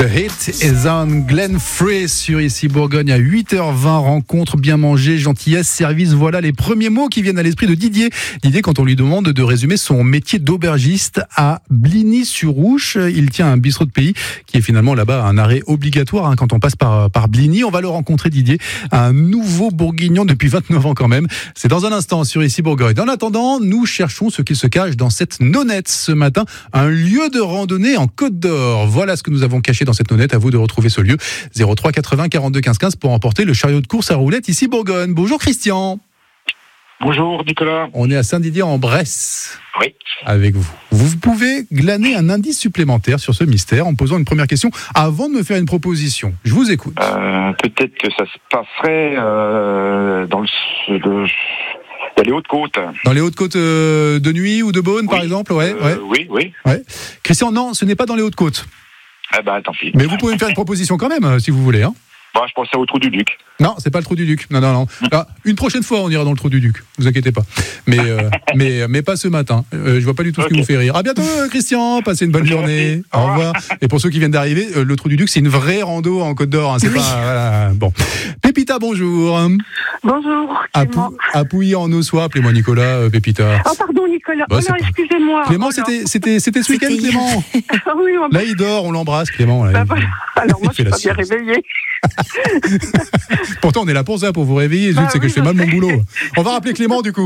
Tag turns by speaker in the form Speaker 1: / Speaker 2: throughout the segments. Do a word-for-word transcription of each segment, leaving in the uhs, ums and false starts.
Speaker 1: The Hit is on Glenn Frey sur Ici Bourgogne à huit heures vingt. Rencontre, bien manger, gentillesse, service. Voilà les premiers mots qui viennent à l'esprit de Didier. Didier, quand on lui demande de résumer son métier d'aubergiste à Bligny-sur-Ouche, il tient un bistrot de pays qui est finalement là-bas un arrêt obligatoire hein, quand on passe par, par Bligny. On va le rencontrer, Didier, un nouveau bourguignon depuis vingt-neuf ans quand même. C'est dans un instant sur Ici Bourgogne. En attendant, nous cherchons ce qui se cache dans cette nonnette ce matin. Un lieu de randonnée en Côte d'Or. Voilà ce que nous avons caché dans cette nonnette. À vous de retrouver ce lieu. zéro trois quatre-vingts quarante-deux quinze quinze pour emporter le chariot de course à roulettes Ici Bourgogne. Bonjour Christian.
Speaker 2: Bonjour Nicolas.
Speaker 1: On est à Saint-Didier en Bresse.
Speaker 2: Oui. Avec vous.
Speaker 1: Vous pouvez glaner un indice supplémentaire sur ce mystère en posant une première question avant de me faire une proposition. Je vous écoute.
Speaker 2: Euh, peut-être que ça se passerait euh, dans, le, le, dans les Hautes-Côtes.
Speaker 1: Dans les Hautes-Côtes euh, de Nuit ou de Beaune, oui. Par exemple, ouais,
Speaker 2: euh,
Speaker 1: ouais.
Speaker 2: Oui, oui.
Speaker 1: Ouais. Christian, non, ce n'est pas dans les Hautes-Côtes.
Speaker 2: Eh ben, tant pis.
Speaker 1: Mais vous pouvez me faire une proposition quand même, si vous voulez. Hein.
Speaker 2: Bah, je pensais au Trou du Duc.
Speaker 1: Non, c'est pas le Trou du Duc. Non, non, non. Ah, une prochaine fois, on ira dans le Trou du Duc. Vous inquiétez pas. Mais, euh, mais, mais pas ce matin. Euh, je vois pas du tout okay. Ce qui vous fait rire. À bientôt, Christian. Passez une bonne journée. Au revoir. Et pour ceux qui viennent d'arriver, euh, le Trou du Duc, c'est une vraie rando en Côte d'Or. Hein. C'est oui. pas voilà. Bon. Pépita, bonjour.
Speaker 3: Bonjour.
Speaker 1: À, Pou- à Pouilly en Ossois, appelez-moi Nicolas. Euh, Pépita.
Speaker 3: Oh pardon, Nicolas.
Speaker 1: Bah,
Speaker 3: oh non, excusez-moi.
Speaker 1: Clément,
Speaker 3: oh,
Speaker 1: c'était, c'était, c'était ce week-end, Clément.
Speaker 3: oui, on...
Speaker 1: Là, il dort. On l'embrasse, Clément. Là,
Speaker 3: bah, voilà. Alors moi, je suis pas bien réveillée.
Speaker 1: Pourtant, on est là pour ça, pour vous réveiller. Bah, c'est oui, que je fais mal mon boulot. On va rappeler Clément, du coup.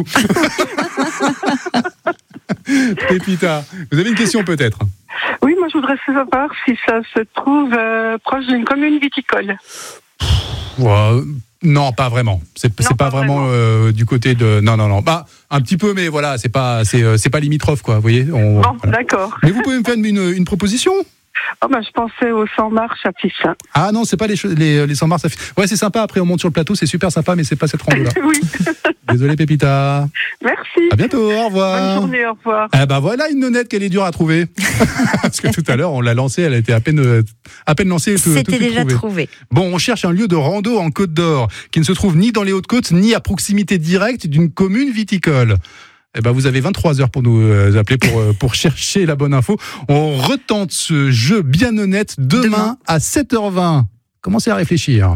Speaker 1: Pépita, vous avez une question peut-être ?
Speaker 3: Oui, moi, je voudrais savoir si ça se trouve euh, proche d'une commune viticole.
Speaker 1: Ouais, non, pas vraiment. C'est, c'est
Speaker 3: non,
Speaker 1: pas,
Speaker 3: pas
Speaker 1: vraiment,
Speaker 3: vraiment.
Speaker 1: Euh, du côté de. Non, non, non. Bah, un petit peu, mais voilà, c'est pas, c'est, euh, c'est pas limitrophe, quoi. Vous voyez. On,
Speaker 3: bon,
Speaker 1: voilà.
Speaker 3: D'accord.
Speaker 1: Mais vous pouvez me faire une, une, une proposition ?
Speaker 3: Oh ben, je pensais aux cent marches à Fissin.
Speaker 1: Ah non, c'est pas les, les, les cent marches à Fissin. Ouais, c'est sympa. Après, on monte sur le plateau, c'est super sympa, mais c'est pas cette rando-là.
Speaker 3: Oui.
Speaker 1: Désolé, Pépita.
Speaker 3: Merci.
Speaker 1: À bientôt, au revoir.
Speaker 3: Bonne journée, au revoir.
Speaker 1: Eh ben voilà une nonnette qu'elle est dure à trouver. Parce que tout à l'heure, on l'a lancée, elle a été à peine, à peine lancée. Tout,
Speaker 4: C'était
Speaker 1: tout
Speaker 4: déjà
Speaker 1: trouvé.
Speaker 4: trouvé.
Speaker 1: Bon, on cherche un lieu de rando en Côte d'Or qui ne se trouve ni dans les Hautes-Côtes, ni à proximité directe d'une commune viticole. Eh ben, vous avez vingt-trois heures pour nous appeler pour, pour chercher la bonne info. On retente ce jeu bien honnête demain, demain. à sept heures vingt. Commencez à réfléchir.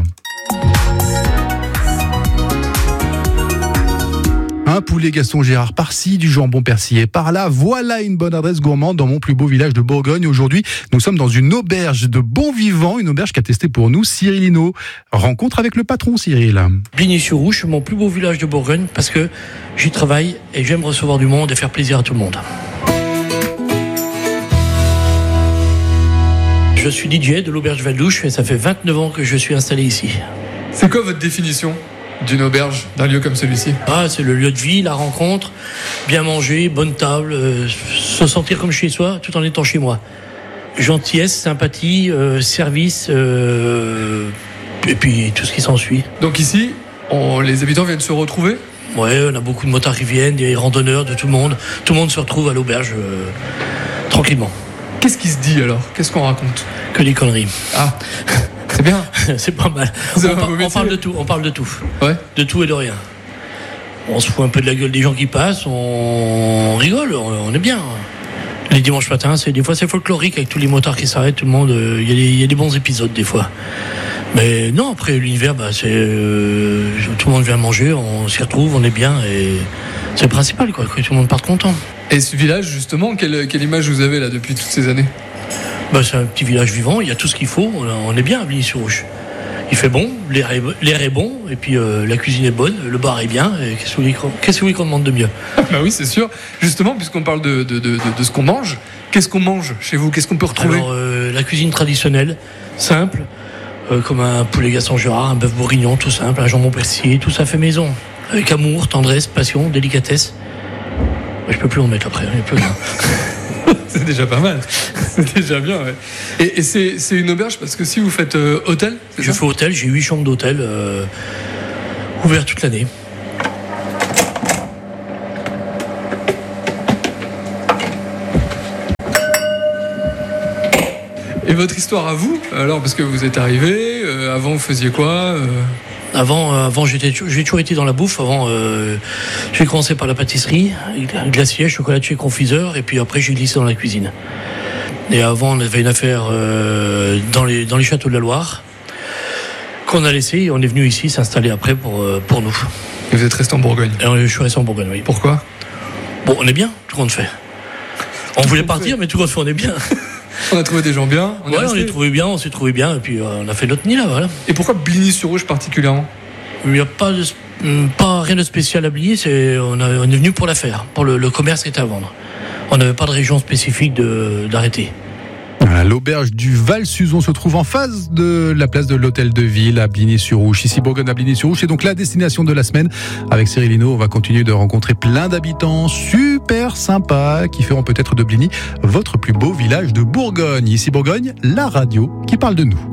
Speaker 1: Un poulet Gaston Gérard par-ci, du jambon persillé par-là. Voilà une bonne adresse gourmande dans mon plus beau village de Bourgogne. Aujourd'hui, nous sommes dans une auberge de bons vivants, une auberge qu'a testée pour nous Cyril Hinault. Rencontre avec le patron Cyril.
Speaker 5: Bligny-sur-Ouche, mon plus beau village de Bourgogne, parce que j'y travaille et j'aime recevoir du monde et faire plaisir à tout le monde. Je suis D J de l'auberge Val-Douche et ça fait vingt-neuf ans que je suis installé ici.
Speaker 6: C'est quoi votre définition d'une auberge, d'un lieu comme celui-ci ?
Speaker 5: Ah, c'est le lieu de vie, la rencontre, bien manger, bonne table, euh, se sentir comme chez soi tout en étant chez moi. Gentillesse, sympathie, euh, service, euh, et puis tout ce qui s'ensuit.
Speaker 6: Donc ici, on, les habitants viennent se retrouver ?
Speaker 5: Ouais, on a beaucoup de motards qui viennent, des randonneurs, de tout le monde. Tout le monde se retrouve à l'auberge euh, tranquillement.
Speaker 6: Qu'est-ce qui se dit alors ? Qu'est-ce qu'on raconte ?
Speaker 5: Que des conneries.
Speaker 6: Ah, c'est bien.
Speaker 5: C'est pas mal. On, par, on parle de tout, on parle de tout.
Speaker 6: Ouais.
Speaker 5: De tout et de rien. On se fout un peu de la gueule des gens qui passent, on rigole, on est bien. Les dimanches matins, c'est, des fois c'est folklorique avec tous les motards qui s'arrêtent, tout le monde, il euh, y, y a des bons épisodes des fois. Mais non, après l'univers, bah, c'est, euh, tout le monde vient manger, on s'y retrouve, on est bien et c'est le principal, quoi, que tout le monde parte content.
Speaker 6: Et ce village, justement, quelle, quelle image vous avez là depuis toutes ces années ?
Speaker 5: Bah, c'est un petit village vivant, il y a tout ce qu'il faut, on est bien à Bligny-sur-Ouche. Il fait bon, l'air est, l'air est bon, et puis euh, la cuisine est bonne, le bar est bien, et qu'est-ce que vous voulez, qu'est-ce que vous voulez qu'on demande de mieux ?
Speaker 6: Bah oui, c'est sûr. Justement, puisqu'on parle de, de, de, de, de ce qu'on mange, qu'est-ce qu'on mange chez vous ? Qu'est-ce qu'on peut retrouver ?
Speaker 5: Alors, euh, la cuisine traditionnelle, simple, euh, comme un poulet Gaston Gérard, un bœuf bourguignon, tout simple, un jambon persillé, tout ça fait maison. Avec amour, tendresse, passion, délicatesse. Mais je peux plus en mettre après, il n'y a plus rien.
Speaker 6: C'est déjà pas mal. C'est déjà bien, ouais. Et, et c'est, c'est une auberge parce que si vous faites euh, hôtel, c'est
Speaker 5: Je
Speaker 6: ça ?
Speaker 5: fais hôtel, j'ai huit chambres d'hôtel euh, ouvertes toute l'année.
Speaker 6: Et votre histoire à vous, alors, parce que vous êtes arrivé, euh, avant vous faisiez quoi euh...
Speaker 5: Avant, euh, avant j'étais, j'ai toujours été dans la bouffe. Avant, euh, j'ai commencé par la pâtisserie, glacier, chocolatier, confiseur, et puis après j'ai glissé dans la cuisine. Et avant, on avait une affaire euh, dans, les, dans les châteaux de la Loire qu'on a laissé. Et on est venu ici s'installer après pour, euh, pour nous.
Speaker 6: Et vous êtes resté en Bourgogne?
Speaker 5: Et je suis resté en Bourgogne, oui.
Speaker 6: Pourquoi?
Speaker 5: Bon, on est bien, tout compte fait. On voulait partir, mais tout compte fait, on est bien.
Speaker 6: On a trouvé des gens bien. On,
Speaker 5: ouais,
Speaker 6: est
Speaker 5: on est trouvé bien, on s'est trouvé bien, et puis euh, on a fait notre nid là, voilà.
Speaker 6: Et pourquoi Bligny-sur-Rouge particulièrement?
Speaker 5: Il n'y a pas, de, pas rien de spécial à Bligny, c'est, on, a, on est venu pour l'affaire, pour le, le commerce qui était à vendre. On n'avait pas de région spécifique de, d'arrêter.
Speaker 1: Voilà, l'auberge du Val-Suzon se trouve en face de la place de l'Hôtel de Ville à Bligny-sur-Rouge. Ici Bourgogne à Bligny-sur-Rouge, c'est donc la destination de la semaine. Avec Cyril Hinault, on va continuer de rencontrer plein d'habitants super sympas qui feront peut-être de Bligny votre plus beau village de Bourgogne. Ici Bourgogne, la radio qui parle de nous.